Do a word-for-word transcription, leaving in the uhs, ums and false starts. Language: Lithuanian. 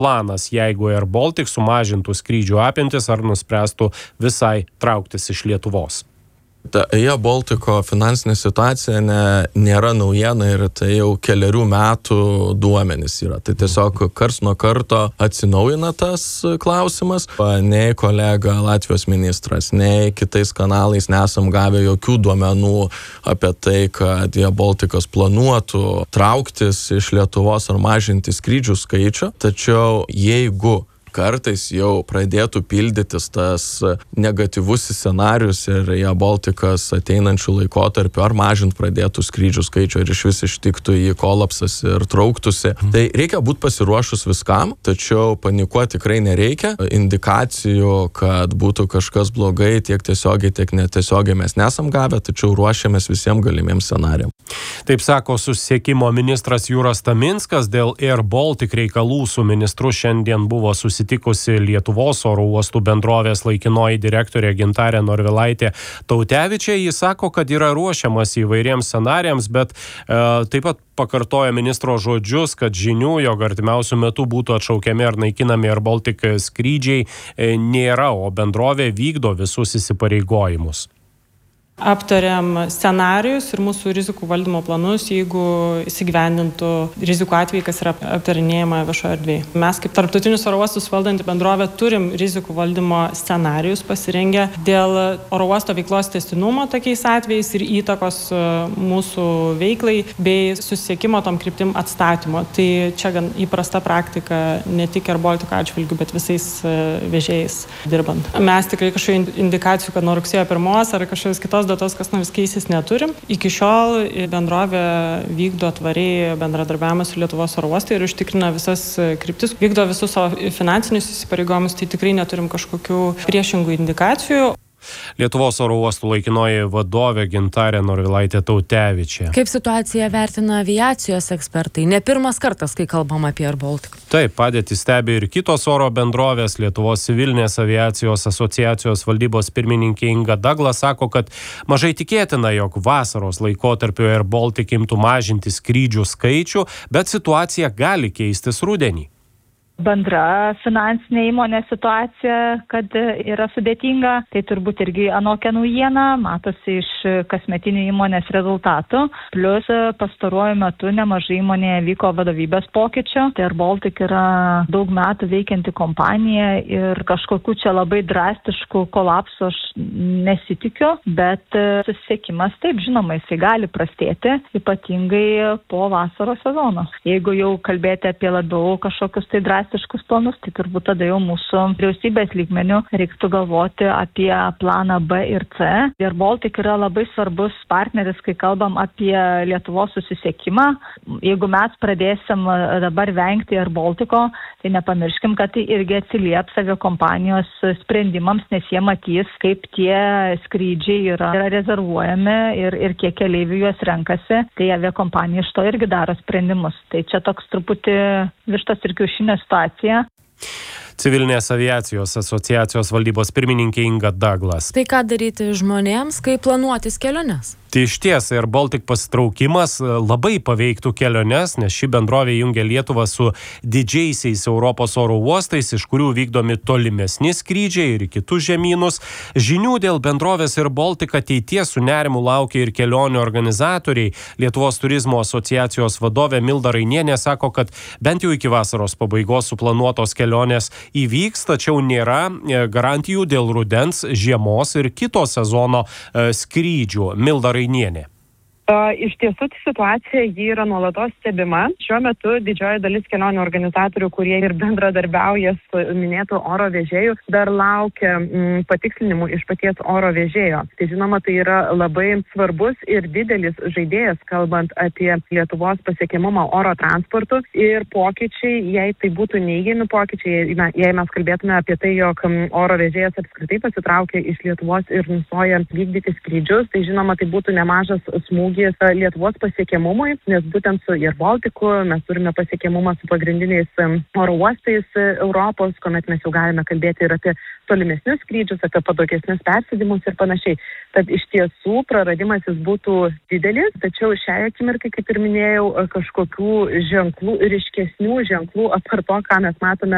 planas, jeigu Air Baltic sumažintų skrydžių apimtis ar nuspręstų visai trauktis iš Lietuvos? Ta Air Baltico finansinė situacija ne, nėra naujiena ir tai jau keliarių metų duomenys yra. Tai tiesiog kars nuo karto atsinaujina tas klausimas. Nei kolega Latvijos ministras, nei kitais kanalais nesam gavę jokių duomenų apie tai, kad Air Balticas planuotų trauktis iš Lietuvos ar mažinti skrydžių skaičių. Tačiau jeigu kartais jau pradėtų pildytis tas negatyvusis scenarius ir Air Balticas ateinančių laikotarpių ar mažint pradėtų skrydžių skaičių ir iš vis ištiktų į kolapsas ir trauktųsi. Mm. Tai reikia būti pasiruošus viskam, tačiau panikuoti tikrai nereikia. Indikacijų, kad būtų kažkas blogai, tiek tiesiogiai, tiek netiesiogiai mes nesam gavę, tačiau ruošiamės visiems galimiems scenarijams. Taip sako susisiekimo ministras Jūras Taminskas. Dėl Air Baltic reikalų su ministru šiandien buvo susitikusi Lietuvos oro uostų bendrovės laikinoji direktorė Gintarė Norvilaitė Tautevičė. Jis sako, kad yra ruošiamas įvairiems scenarijams, bet e, taip pat pakartoja ministro žodžius, kad žinių, jog artimiausių metų būtų atšaukiami ar naikinami Air Baltic skrydžiai e, nėra, o bendrovė vykdo visus įsipareigojimus. Aptariam scenarijus ir mūsų rizikų valdymo planus, jeigu įsigyvendintų rizikų atvejai, kas yra aptarinėjama viešoje erdvėje. Mes kaip tarptautinius oro uostus valdanti bendrovė turim rizikų valdymo scenarijus pasirengę dėl oro uosto veiklos tęstinumo tokiais atvejais ir įtakos mūsų veiklai bei susisiekimo tom kryptim atstatymo. Tai čia gan įprasta praktika ne tik Air Baltic atžvilgiu, bet visais vežėjais dirbant. Mes tikrai kažkokių indikacijų, kad nuo rugsėjo pirmos ar kažkokios kitos datos, kas nors keisis, neturim. Iki šiol bendrovė vykdo tvariai bendradarbiavimą su Lietuvos oro uostai ir užtikrina visas kryptis, vykdo visus savo finansinius įsipareigojimus, tai tikrai neturim kažkokių priešingų indikacijų. Lietuvos oro uostų laikinoji vadovė Gintarė Norvilaitė Tautevičė. Kaip situaciją vertina aviacijos ekspertai? Ne pirmas kartas, kai kalbam apie Air Baltic. Taip, padėtį stebi ir kitos oro bendrovės. Lietuvos civilinės aviacijos asociacijos valdybos pirmininkė Inga Douglas sako, kad mažai tikėtina, jog vasaros laikotarpiu Air Baltic imtų mažinti skrydžių skaičių, bet situacija gali keistis rudenį. Bendra finansinė įmonė situacija, kad yra sudėtinga, tai turbūt irgi anokia naujiena, matosi iš kasmetinių įmonės rezultatų. Plus pastaruoju metu nemažai įmonėje vyko vadovybės pokyčių. Tai Air Baltic yra daug metų veikianti kompanija ir kažkokių čia labai drastiškų kolapsų aš nesitikiu, bet susisiekimas taip, žinoma, jisai gali prastėti, ypatingai po vasaros sezono. Jeigu jau kalbėti apie labiau kažkokius tai drastiškus planus, tai turbūt tada jau mūsų vyriausybės lygmenių reiktų galvoti apie planą B ir C. Air Baltic yra labai svarbus partneris, kai kalbam apie Lietuvos susisiekimą. Jeigu mes pradėsim dabar vengti Air Baltico, tai nepamirškim, kad tai irgi atsilieps aviakompanijos sprendimams, nes jie matys, kaip tie skrydžiai yra, yra rezervuojami ir, ir kiek keleivių juos renkasi. Tai aviakompanija iš to irgi daro sprendimus. Tai čia toks truputį vištos ir kiaušinio situacija. Civilinės aviacijos asociacijos valdybos pirmininkė Inga Douglas. Tai ką daryti žmonėms, kaip planuotis keliones? Tai išties Air Baltic pasitraukimas labai paveiktų keliones, nes ši bendrovė jungia Lietuvą su didžiaisiais Europos oro uostais, iš kurių vykdomi tolimesni skrydžiai ir kitus žemynus. Žinių dėl bendrovės Air Baltic ateities su nerimu laukia ir kelionių organizatoriai. Lietuvos turizmo asociacijos vadovė Milda Rainienė sako, kad bent jau iki vasaros pabaigos suplanuotos kelionės įvyks, tačiau nėra garantijų dėl rudens, žiemos ir kito sezono skrydžių. Milda Rainienė. Iš tiesų, situacija ji yra nuolatos stebima. Šiuo metu didžioji dalis kelionių organizatorių, kurie ir bendradarbiauja su minėtų oro vežėjų, dar laukia m, patikslinimų iš paties oro vežėjo. Tai žinoma, tai yra labai svarbus ir didelis žaidėjas, kalbant apie Lietuvos pasiekiamumą oro transportu. Ir pokyčiai, jei tai būtų neigiami pokyčiai, jei mes kalbėtume apie tai, jog oro vežėjas apskritai pasitraukia iš Lietuvos ir nustoja vykdyti skrydžius, tai žinoma, tai būtų nemažas smūgis Lietuvos pasiekiamumui, nes būtent su Air Balticu mes turime pasiekiamumą su pagrindiniais oro uostais Europos, kuomet mes jau galime kalbėti ir apie tolimesnius skrydžius, apie patogesnius persėdimus ir panašiai. Tad iš tiesų praradimas jis būtų didelis, tačiau šiai akimirkai, kaip ir minėjau, kažkokių ženklų, ryškesnių ženklų apart to, ką mes matome